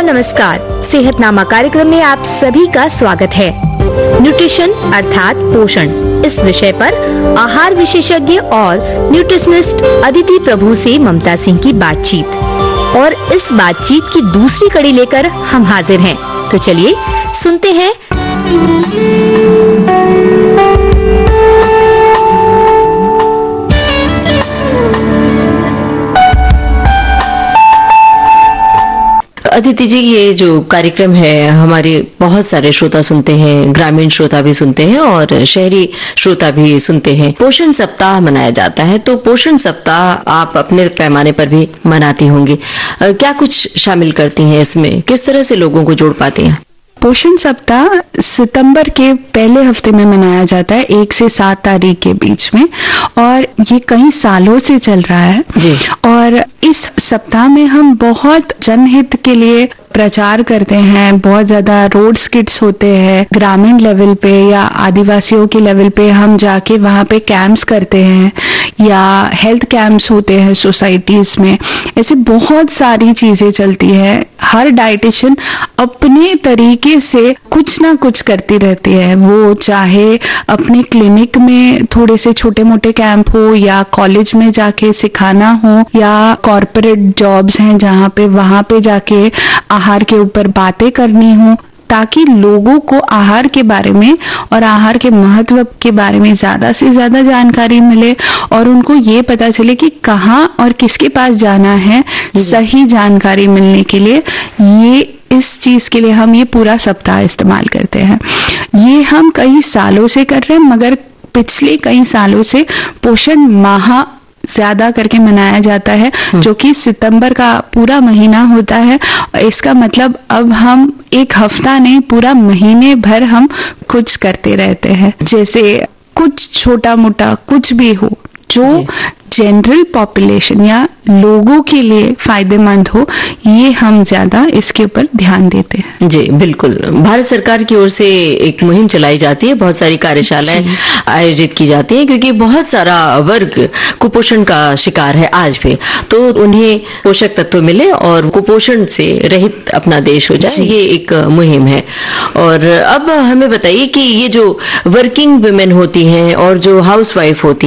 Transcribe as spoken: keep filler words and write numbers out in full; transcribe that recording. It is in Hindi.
और नमस्कार। सेहतनामा कार्यक्रम में आप सभी का स्वागत है। न्यूट्रिशन अर्थात पोषण, इस विषय पर आहार विशेषज्ञ और न्यूट्रिशनिस्ट अदिति प्रभु से ममता सिंह की बातचीत, और इस बातचीत की दूसरी कड़ी लेकर हम हाजिर हैं। तो चलिए सुनते हैं। अदिति जी, ये जो कार्यक्रम है हमारे बहुत सारे श्रोता सुनते हैं, ग्रामीण श्रोता भी सुनते हैं और शहरी श्रोता भी सुनते हैं। पोषण सप्ताह मनाया जाता है, तो पोषण सप्ताह आप अपने पैमाने पर भी मनाती होंगी। क्या कुछ शामिल करती हैं इसमें? किस तरह से लोगों को जोड़ पाती हैं? पोषण सप्ताह सितंबर के पहले हफ्ते में मनाया जाता है, एक से सात तारीख के बीच में, और ये कई सालों से चल रहा है जी। और इस सप्ताह में हम बहुत जनहित के लिए प्रचार करते हैं। बहुत ज्यादा रोड स्किट्स होते हैं, ग्रामीण लेवल पे या आदिवासियों के लेवल पे हम जाके वहां पे कैंप्स करते हैं, या हेल्थ कैंप्स होते हैं सोसाइटीज में। ऐसे बहुत सारी चीजें चलती है। हर डाइटिशियन अपने तरीके से कुछ ना कुछ करती रहती है, वो चाहे अपने क्लिनिक में थोड़े से छोटे मोटे कैंप हो, या कॉलेज में जाके सिखाना हो, या कॉर्पोरेट जॉब्स हैं जहां पे वहां पे जाके आहार के ऊपर बातें करनी हो, ताकि लोगों को आहार के बारे में और आहार के महत्व के बारे में ज्यादा से ज्यादा जानकारी मिले, और उनको ये पता चले कि कहाँ और किसके पास जाना है सही जानकारी मिलने के लिए। ये इस चीज के लिए हम ये पूरा सप्ताह इस्तेमाल करते हैं। ये हम कई सालों से कर रहे हैं, मगर पिछले कई सालों से पोषण माह ज्यादा करके मनाया जाता है, जो कि सितंबर का पूरा महीना होता है। इसका मतलब अब हम एक हफ्ता नहीं, पूरा महीने भर हम कुछ करते रहते हैं। जैसे कुछ छोटा मोटा कुछ भी हो जो जनरल पॉपुलेशन या लोगों के लिए फायदेमंद हो, ये हम ज्यादा इसके ऊपर ध्यान देते हैं। जी बिल्कुल। भारत सरकार की ओर से एक मुहिम चलाई जाती है, बहुत सारी कार्यशालाएं आयोजित की जाती हैं, क्योंकि बहुत सारा वर्ग कुपोषण का शिकार है आज भी, तो उन्हें पोषक तत्व मिले और कुपोषण से रहित अपना देश हो जाए, ये एक मुहिम है। और अब हमें बताइए कि ये जो वर्किंग वुमेन होती हैं और जो हाउस वाइफ होती